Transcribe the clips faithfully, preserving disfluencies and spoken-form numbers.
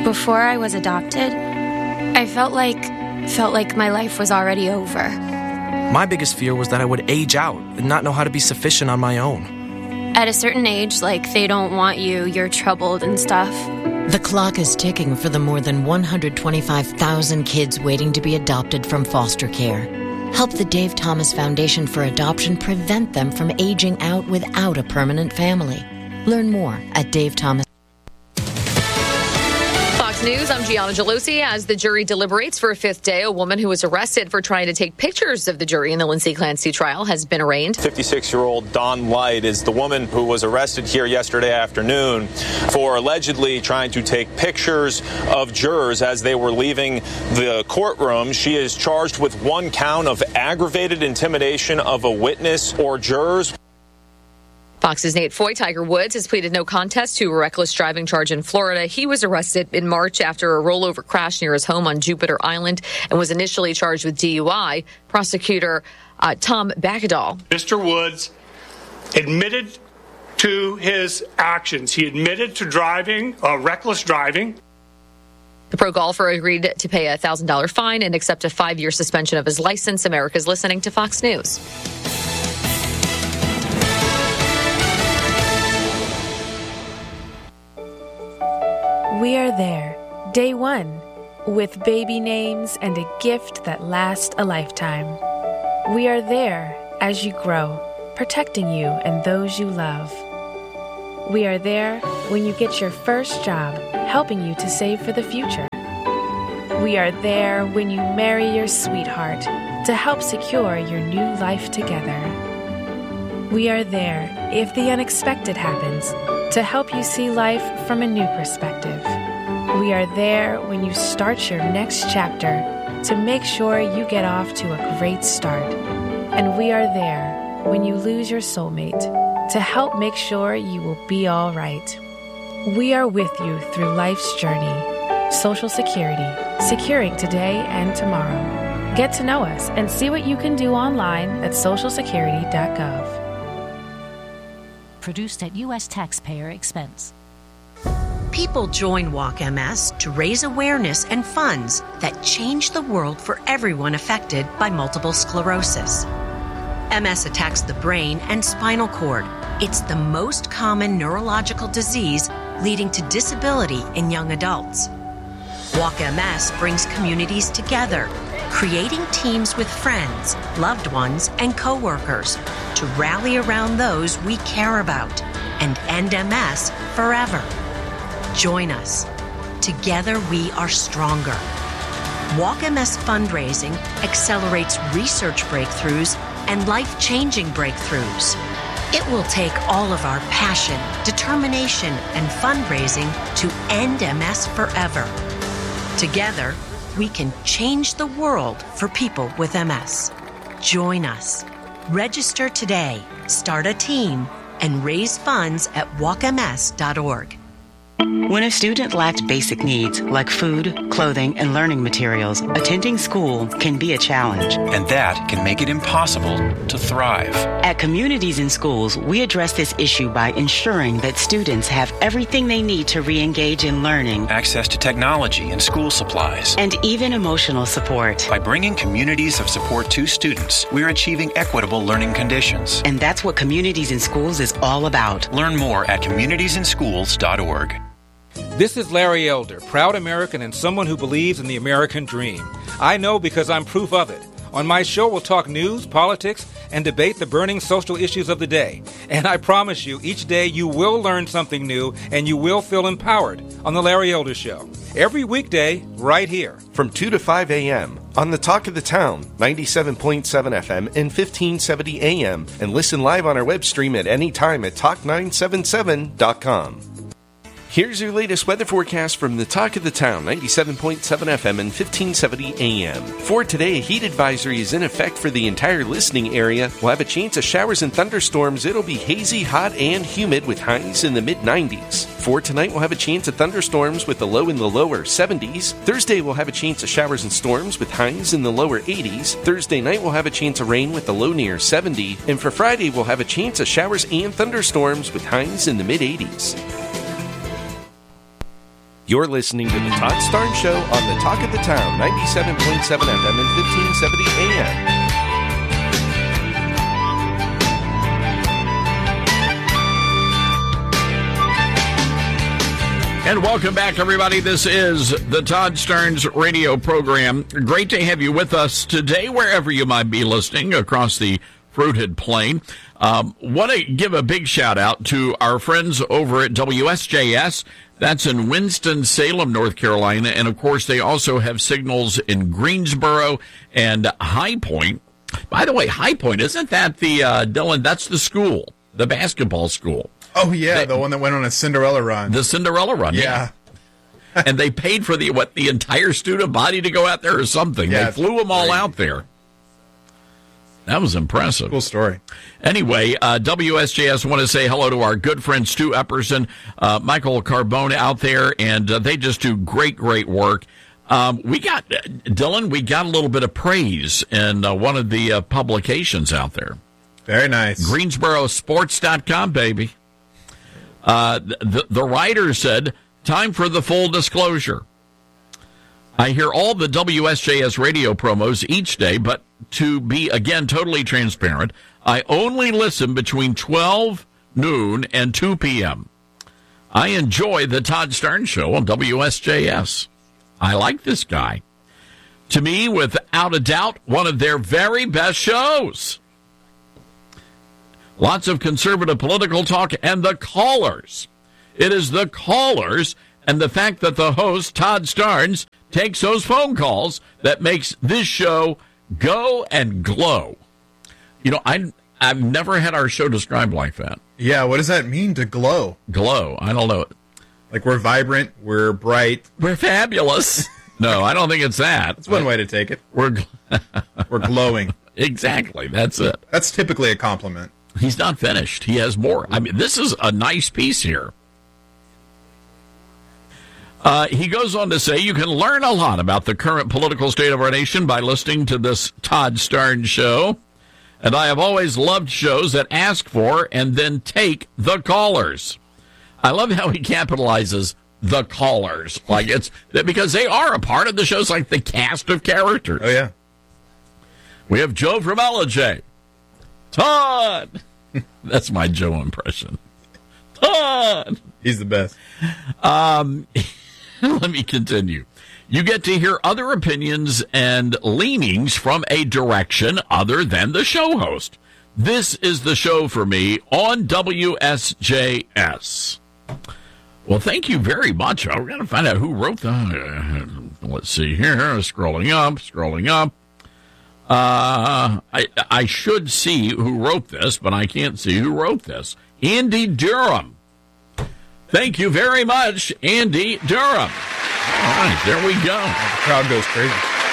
Before I was adopted, I felt like felt like my life was already over. My biggest fear was that I would age out and not know how to be sufficient on my own. At a certain age, like they don't want you, you're troubled and stuff. The clock is ticking for the more than one hundred twenty-five thousand kids waiting to be adopted from foster care. Help the Dave Thomas Foundation for Adoption prevent them from aging out without a permanent family. Learn more at Dave Thomas. News, I'm Gianna Gelosi. As the jury deliberates for a fifth day, a woman who was arrested for trying to take pictures of the jury in the Lindsay Clancy trial has been arraigned. fifty-six-year-old Dawn Light is the woman who was arrested here yesterday afternoon for allegedly trying to take pictures of jurors as they were leaving the courtroom. She is charged with one count of aggravated intimidation of a witness or jurors. Fox's Nate Foy. Tiger Woods has pleaded no contest to a reckless driving charge in Florida. He was arrested in March after a rollover crash near his home on Jupiter Island and was initially charged with D U I. Prosecutor uh, Tom Bakadal. Mister Woods admitted to his actions. He admitted to driving, uh, reckless driving. The pro golfer agreed to pay a one thousand dollars fine and accept a five-year suspension of his license. America's listening to Fox News. We are there, day one, with baby names and a gift that lasts a lifetime. We are there as you grow, protecting you and those you love. We are there when you get your first job, helping you to save for the future. We are there when you marry your sweetheart to help secure your new life together. We are there if the unexpected happens, to help you see life from a new perspective. We are there when you start your next chapter to make sure you get off to a great start. And we are there when you lose your soulmate to help make sure you will be all right. We are with you through life's journey. Social Security, securing today and tomorrow. Get to know us and see what you can do online at social security dot gov. Produced at U S taxpayer expense. People join Walk M S to raise awareness and funds that change the world for everyone affected by multiple sclerosis. M S attacks the brain and spinal cord. It's the most common neurological disease leading to disability in young adults. Walk M S brings communities together, creating teams with friends, loved ones, and coworkers to rally around those we care about and end M S forever. Join us. Together we are stronger. Walk M S fundraising accelerates research breakthroughs and life-changing breakthroughs. It will take all of our passion, determination, and fundraising to end M S forever. Together, we can change the world for people with M S. Join us. Register today, start a team, and raise funds at walk m s dot org. When a student lacks basic needs like food, clothing, and learning materials, attending school can be a challenge. And that can make it impossible to thrive. At Communities in Schools, we address this issue by ensuring that students have everything they need to re-engage in learning, access to technology and school supplies, and even emotional support. By bringing communities of support to students, we're achieving equitable learning conditions. And that's what Communities in Schools is all about. Learn more at communities in schools dot org. This is Larry Elder, proud American and someone who believes in the American dream. I know because I'm proof of it. On my show, we'll talk news, politics, and debate the burning social issues of the day. And I promise you, each day you will learn something new and you will feel empowered on The Larry Elder Show. Every weekday, right here. From two to five a.m. on the Talk of the Town, ninety-seven point seven F M and fifteen seventy A M. And listen live on our web stream at any time at talk nine seven seven dot com. Here's your latest weather forecast from the Talk of the Town, ninety-seven point seven F M and fifteen seventy A M. For today, a heat advisory is in effect for the entire listening area. We'll have a chance of showers and thunderstorms. It'll be hazy, hot, and humid with highs in the mid nineties. For tonight, we'll have a chance of thunderstorms with a low in the lower seventies. Thursday, we'll have a chance of showers and storms with highs in the lower eighties. Thursday night, we'll have a chance of rain with a low near seventy. And for Friday, we'll have a chance of showers and thunderstorms with highs in the mid eighties. You're listening to The Todd Starnes Show on the Talk of the Town, ninety-seven point seven F M and fifteen seventy A M. And welcome back, everybody. This is the Todd Starnes radio program. Great to have you with us today, wherever you might be listening across the fruited plain. Um, want to give a big shout out to our friends over at W S J S. That's in Winston-Salem, North Carolina. And, of course, they also have signals in Greensboro and High Point. By the way, High Point, isn't that the, uh, Dylan, that's the school, the basketball school. Oh, yeah, they, the one that went on a Cinderella run. The Cinderella run, yeah. yeah. And they paid for the what the entire student body to go out there or something. Yeah, they flew them all out there. That was impressive. Cool story. Anyway, uh, W S J S want to say hello to our good friend Stu Epperson, uh, Michael Carbone out there, and uh, they just do great, great work. Um, we got, uh, Dylan, we got a little bit of praise in uh, one of the uh, publications out there. Very nice. Greensboro Sports dot com, baby. Uh, the, the writer said, time for the full disclosure. I hear all the W S J S radio promos each day, but to be, again, totally transparent, I only listen between twelve noon and two p.m. I enjoy the Todd Starnes Show on W S J S. I like this guy. To me, without a doubt, one of their very best shows. Lots of conservative political talk and the callers. It is the callers and the fact that the host, Todd Starnes, takes those phone calls that makes this show go and glow. You know, I, I've never had our show described like that. Yeah, what does that mean to glow? Glow, I don't know. Like we're vibrant, we're bright. We're fabulous. No, I don't think it's that. That's one way to take it. We're, gl- we're glowing. Exactly, that's it. That's typically a compliment. He's not finished. He has more. I mean, this is a nice piece here. Uh, he goes on to say, you can learn a lot about the current political state of our nation by listening to this Todd Starnes Show. And I have always loved shows that ask for and then take the callers. I love how he capitalizes the callers. Like it's because they are a part of the show's like the cast of characters. Oh, yeah. We have Joe from L J. Todd! That's my Joe impression. Todd! He's the best. Um, let me continue. You get to hear other opinions and leanings from a direction other than the show host. This is the show for me on W S J S. Well, thank you very much. We're going to find out who wrote the... Uh, let's see here. Scrolling up, scrolling up. Uh, I I should see who wrote this, but I can't see who wrote this. Andy Durham. Thank you very much, Andy Durham. All right, there we go. The crowd goes crazy.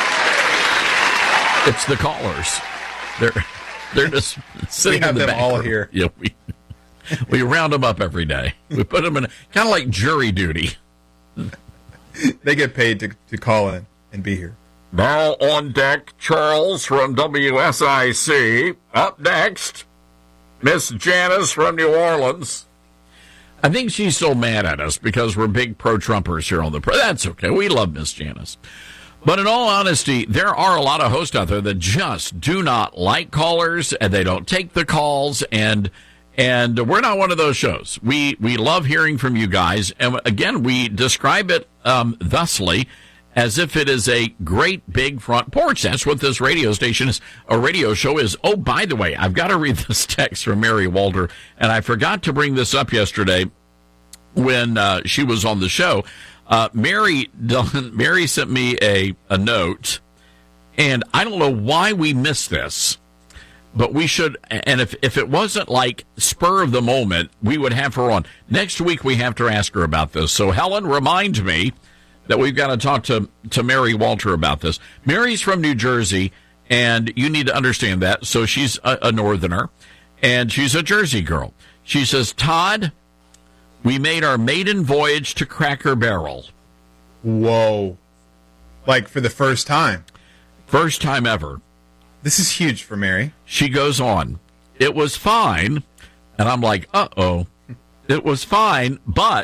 It's the callers. They're they're just sitting we have in the them back all room. here. Yeah, we we round them up every day. We put them in kind of like jury duty. They get paid to to call in and be here. Now on deck, Charles from W S I C. Up next, Miss Janice from New Orleans. I think she's so mad at us because we're big pro-Trumpers here on the pro. That's okay. We love Miss Janice. But in all honesty, there are a lot of hosts out there that just do not like callers, and they don't take the calls, and and we're not one of those shows. We we love hearing from you guys, and again, we describe it um, thusly, as if it is a great big front porch. That's what this radio station is, a radio show is. Oh, by the way, I've got to read this text from Mary Walter, and I forgot to bring this up yesterday when uh, she was on the show. Uh, Mary Mary sent me a, a note, and I don't know why we missed this, but we should, and if, if it wasn't like spur of the moment, we would have her on. Next week, we have to ask her about this. So, Helen, remind me that we've got to talk to, to Mary Walter about this. Mary's from New Jersey, and you need to understand that. So she's a, a northerner, and she's a Jersey girl. She says, Todd, we made our maiden voyage to Cracker Barrel. Whoa. Like for the first time? First time ever. This is huge for Mary. She goes on, it was fine, and I'm like, uh-oh. It was fine, but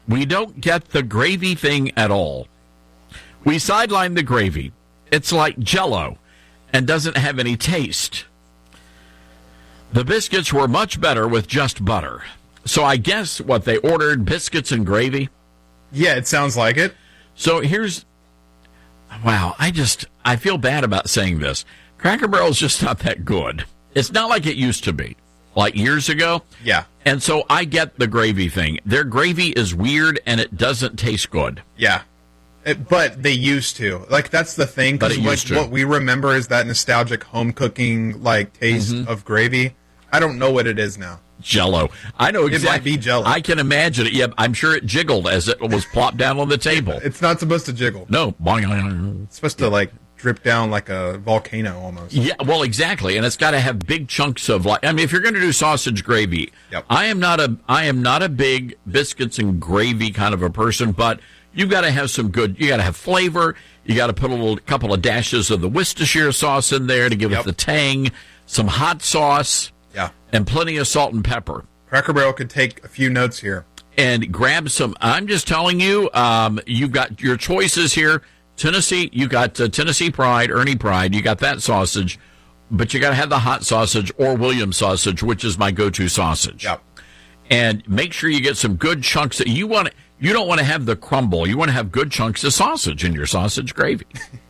We don't get the gravy thing at all. We sideline the gravy. It's like Jell-O and doesn't have any taste. The biscuits were much better with just butter. So I guess what they ordered, biscuits and gravy? Yeah, it sounds like it. So here's, wow, I just, I feel bad about saying this. Cracker Barrel's just not that good. It's not like it used to be, like years ago. Yeah. And so I get the gravy thing. Their gravy is weird and it doesn't taste good. Yeah. It, but they used to. Like, that's the thing. But it what, used to. What we remember is that nostalgic home cooking, like, taste Mhm. of gravy. I don't know what it is now. Jell-O. I know exactly. It might be Jell-O. I can imagine it. Yeah, I'm sure it jiggled as it was plopped down on the table. It's not supposed to jiggle. No. It's supposed to, like, drip down like a volcano almost. Yeah, well, exactly, and it's got to have big chunks of like. I mean, if you're going to do sausage gravy, yep. I am not a I am not a big biscuits and gravy kind of a person, but you've got to have some good. You got to have flavor. You got to put a little couple of dashes of the Worcestershire sauce in there to give Yep. it the tang. Some hot sauce, Yeah. and plenty of salt and pepper. Cracker Barrel could take a few notes here. And grab some. I'm just telling you, um, you've got your choices here. Tennessee, you got uh, Tennessee Pride, Ernie Pride. You got that sausage, but you got to have the hot sausage or Williams sausage, which is my go-to sausage. Yep. And make sure you get some good chunks. That you want. You don't want to have the crumble. You want to have good chunks of sausage in your sausage gravy.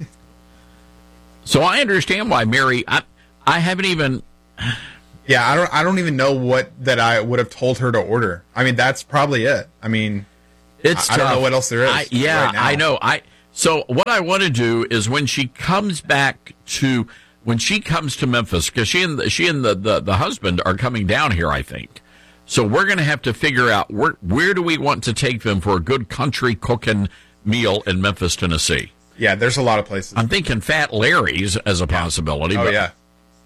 So I understand why Mary. I, I haven't even. Yeah, I don't. I don't even know what that I would have told her to order. I mean, that's probably it. I mean, It's I, I don't know tough. what else there is. I, yeah, right now. I know. I so what I want to do is when she comes back to when she comes to Memphis, because she and the, she and the, the the husband are coming down here, I think. So we're going to have to figure out where where do we want to take them for a good country cooking meal in Memphis, Tennessee. Yeah, there's a lot of places. I'm thinking Fat Larry's as a possibility. Oh but yeah.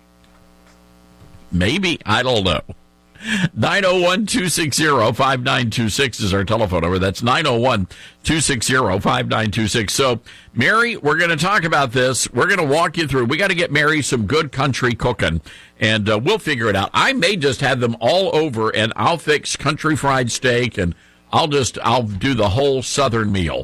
Maybe, I don't know. nine oh one, two six zero, five nine two six is our telephone number. That's nine oh one, two six zero, five nine two six. So, Mary, we're going to talk about this. We're going to walk you through. We got to get Mary some good country cooking, and uh, we'll figure it out. I may just have them all over, and I'll fix country fried steak, and I'll just, I'll do the whole Southern meal.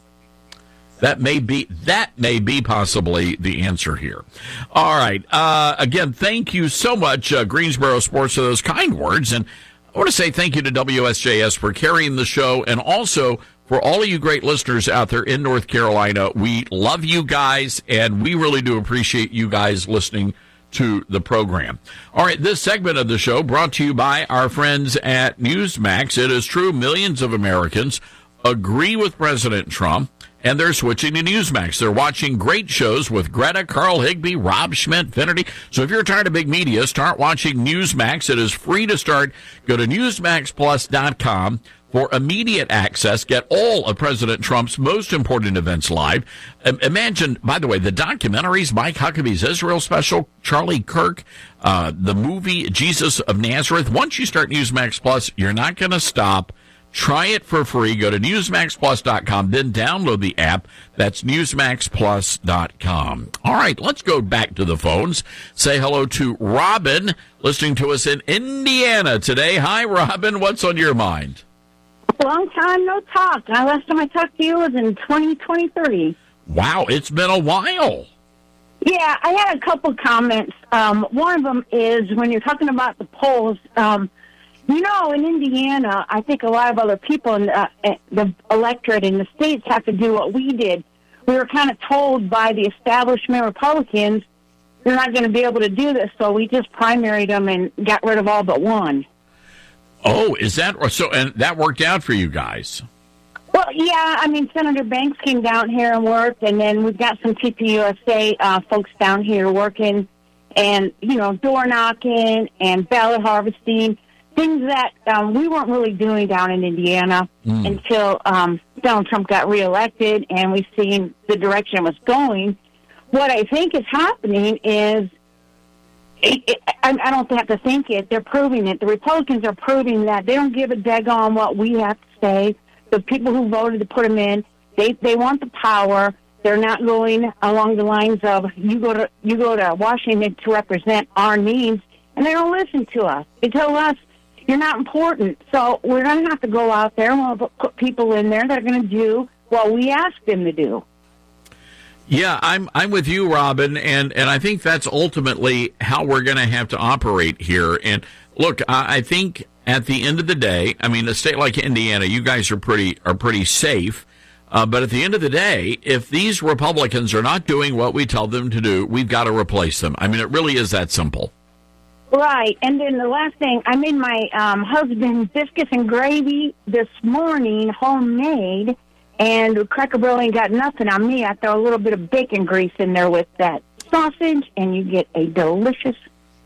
That may be that may be possibly the answer here. All right. Uh, again, thank you so much, uh, Greensboro Sports, for those kind words. And I want to say thank you to W S J S for carrying the show, and also for all of you great listeners out there in North Carolina. We love you guys, and we really do appreciate you guys listening to the program. All right, this segment of the show brought to you by our friends at Newsmax. It is true, millions of Americans agree with President Trump, and they're switching to Newsmax. They're watching great shows with Greta, Carl Higbee, Rob Schmidt, Finnerty. So if you're tired of big media, start watching Newsmax. It is free to start. Go to newsmax plus dot com for immediate access. Get all of President Trump's most important events live. Um, imagine, by the way, the documentaries, Mike Huckabee's Israel special, Charlie Kirk, uh, the movie Jesus of Nazareth. Once you start Newsmax Plus, you're not going to stop. Try it for free. Go to newsmax plus dot com, then download the app. That's newsmax plus dot com. All right, let's go back to the phones. Say hello to Robin, listening to us in Indiana today. Hi, Robin. What's on your mind? Long time no talk. Uh, last time I talked to you was in twenty twenty-three. Wow, it's been a while. Yeah, I had a couple comments. Um, one of them is when you're talking about the polls, um, you know, in Indiana, I think a lot of other people in uh, the electorate in the states have to do what we did. We were kind of told by the establishment Republicans, you're not going to be able to do this, so we just primaried them and got rid of all but one. Oh, is that so? And that worked out for you guys? Well, yeah, I mean, Senator Banks came down here and worked, and then we've got some T P U S A uh, folks down here working, and, you know, door knocking and ballot harvesting. Things that um, we weren't really doing down in Indiana mm. until um, Donald Trump got reelected, and we've seen the direction it was going. What I think is happening is, it, it, I, I don't have to think it, they're proving it. The Republicans are proving that they don't give a daggone what we have to say. The people who voted to put them in, they they want the power. They're not going along the lines of, you go to you go to Washington to represent our needs, and they don't listen to us. They tell us, you're not important. So we're going to have to go out there and we'll put people in there that are going to do what we ask them to do. Yeah, I'm I'm with you, Robin, and, and I think that's ultimately how we're going to have to operate here. And look, I, I think at the end of the day, I mean, a state like Indiana, you guys are pretty are pretty safe. Uh, but at the end of the day, if these Republicans are not doing what we tell them to do, we've got to replace them. I mean, it really is that simple. Right. And then the last thing, I made my um, husband biscuits and gravy this morning, homemade, and Cracker Barrel ain't got nothing on me. I throw a little bit of bacon grease in there with that sausage, and you get a delicious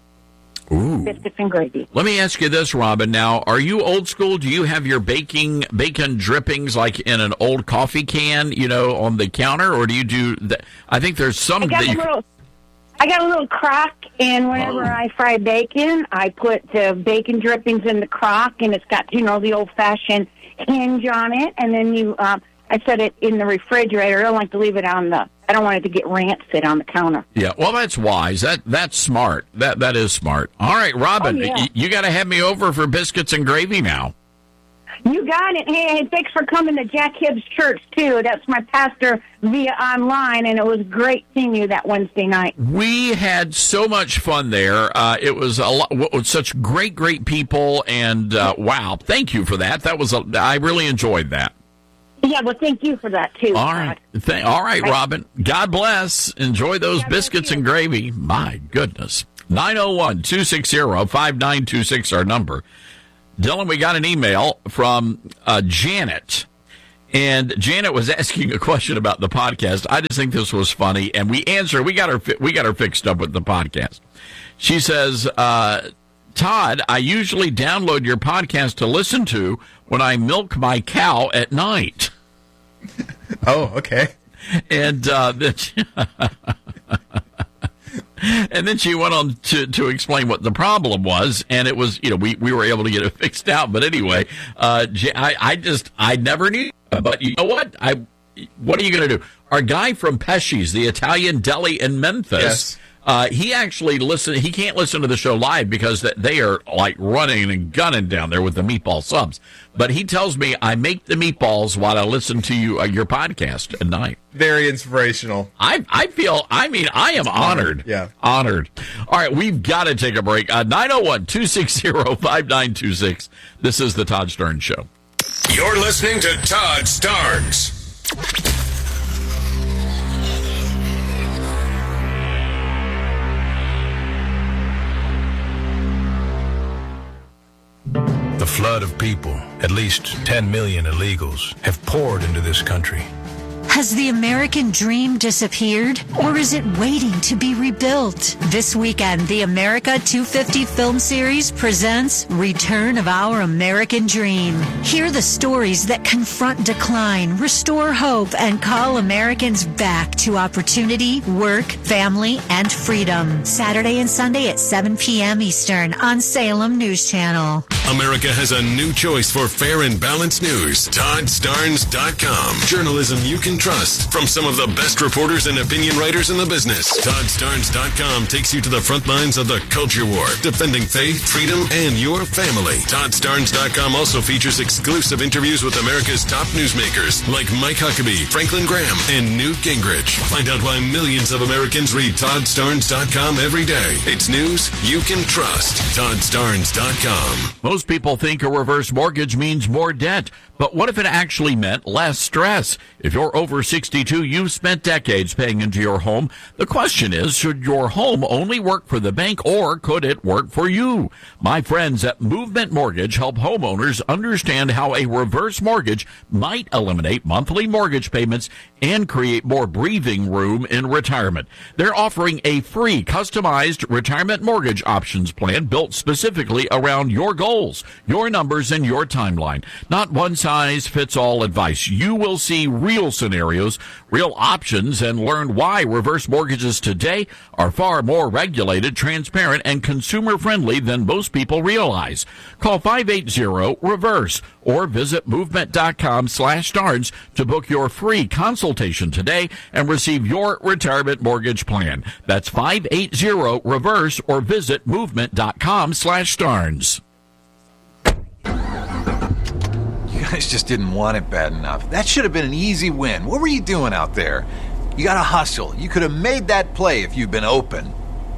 Ooh. biscuits and gravy. Let me ask you this, Robin. Now, are you old school? Do you have your baking bacon drippings like in an old coffee can, you know, on the counter, or do you do that? I think there's some. I got, that a, you... little, I got a little crock, and whenever oh. I fry bacon, I put the bacon drippings in the crock, and it's got, you know, the old-fashioned hinge on it, and then you, uh, I set it in the refrigerator. I don't like to leave it on the, I don't want it to get rancid on the counter. Yeah, well, that's wise. That That's smart. That That is smart. All right, Robin, oh, yeah. y- you got to have me over for biscuits and gravy now. You got it. Hey, thanks for coming to Jack Hibbs Church, too. That's my pastor via online, and it was great seeing you that Wednesday night. We had so much fun there. Uh, it was a lot, such great, great people, and uh, wow, thank you for that. That was a, I really enjoyed that. Yeah, well, thank you for that, too. All right. Th- all right, Robin. God bless. Enjoy those God biscuits and gravy. My goodness. nine oh one, two six zero, five nine two six, our number. Dylan, we got an email from uh, Janet, and Janet was asking a question about the podcast. I just think this was funny, and we answered. We got her. We got her fixed up with the podcast. She says, uh, "Todd, I usually download your podcast to listen to when I milk my cow at night." Oh, okay. And uh, then. She And then she went on to, to explain what the problem was, and it was, you know, we, we were able to get it fixed out. But anyway, uh, I, I just, I never knew. But you know what? I, what are you going to do? Our guy from Pesci's, the Italian deli in Memphis, yes. uh, he actually listen. He can't listen to the show live because they are like running and gunning down there with the meatball subs. But he tells me I make the meatballs while I listen to you uh, your podcast at night. Very inspirational. I I feel, I mean, I am honored. Yeah. Honored. All right, we've got to take a break. Uh, nine oh one, two six zero, five nine two six. This is the Todd Starnes Show. You're listening to Todd Starnes. The flood of people, at least ten million illegals, have poured into this country. Has the American dream disappeared, or is it waiting to be rebuilt? This weekend, the America two fifty film series presents Return of Our American Dream. Hear the stories that confront decline, restore hope, and call Americans back to opportunity, work, family, and freedom. Saturday and Sunday at seven p.m. Eastern on Salem News Channel. America has a new choice for fair and balanced news. Todd Starnes dot com. Journalism you can trust from some of the best reporters and opinion writers in the business. Todd Starnes dot com takes you to the front lines of the culture war, defending faith, freedom, and your family. Todd Starnes dot com also features exclusive interviews with America's top newsmakers like Mike Huckabee, Franklin Graham, and Newt Gingrich. Find out why millions of Americans read Todd Starnes dot com every day. It's news you can trust. Todd Starnes dot com. Most people think a reverse mortgage means more debt, but what if it actually meant less stress? If you're over sixty-two, you've spent decades paying into your home. The question is, should your home only work for the bank, or could it work for you? My friends at Movement Mortgage help homeowners understand how a reverse mortgage might eliminate monthly mortgage payments and create more breathing room in retirement. They're offering a free, customized retirement mortgage options plan built specifically around your goals, your numbers, and your timeline. Not one size fits all advice. You will see real scenarios, real options, and learn why reverse mortgages today are far more regulated, transparent, and consumer friendly than most people realize. Call five eight zero, REVERSE or visit movement.com slash Starnes to book your free consultation today and receive your retirement mortgage plan. That's five eight zero, REVERSE or visit movement.com slash Starnes. guys just didn't want it bad enough. That should have been an easy win. What were you doing out there? You gotta hustle. You could have made that play if you'd been open.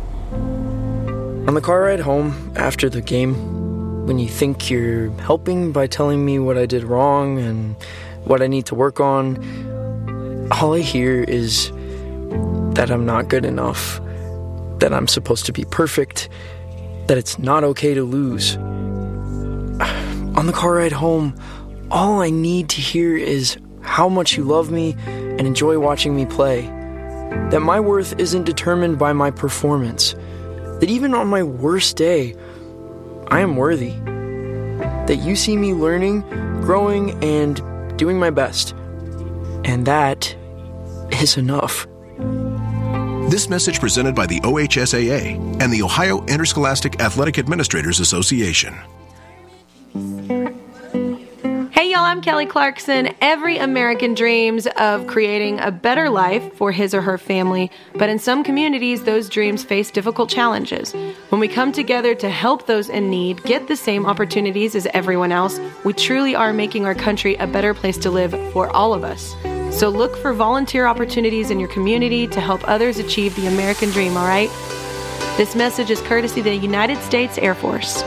On the car ride home after the game, when you think you're helping by telling me what I did wrong and what I need to work on, all I hear is that I'm not good enough, that I'm supposed to be perfect, that it's not okay to lose. On the car ride home, all I need to hear is how much you love me and enjoy watching me play, that my worth isn't determined by my performance, that even on my worst day, I am worthy, that you see me learning, growing, and doing my best, and that is enough. This message presented by the O H S A A and the Ohio Interscholastic Athletic Administrators Association. Hey y'all, I'm Kelly Clarkson. Every American dreams of creating a better life for his or her family, but in some communities, those dreams face difficult challenges. When we come together to help those in need get the same opportunities as everyone else, we truly are making our country a better place to live for all of us. So look for volunteer opportunities in your community to help others achieve the American dream, all right? This message is courtesy of the United States Air Force.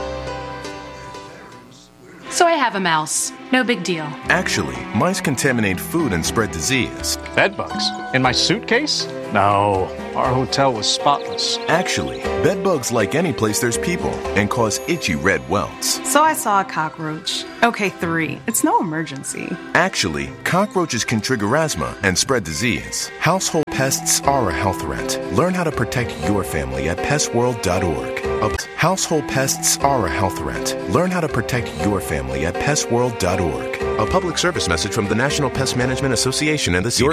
So I have a mouse. No big deal. Actually, mice contaminate food and spread disease. Bed bugs? In my suitcase? No, our hotel was spotless. Actually, bed bugs like any place there's people and cause itchy red welts. So I saw a cockroach. Okay, three. It's no emergency. Actually, cockroaches can trigger asthma and spread disease. Household pests are a health threat. Learn how to protect your family at pest world dot org. Household pests are a health threat. Learn how to protect your family at pest world dot org. A public service message from the National Pest Management Association and the C D C.